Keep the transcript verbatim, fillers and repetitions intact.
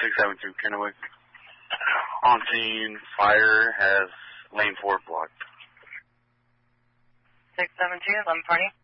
six seven two Kennewick. On scene, fire has lane four blocked. six seven two, eleven twenty.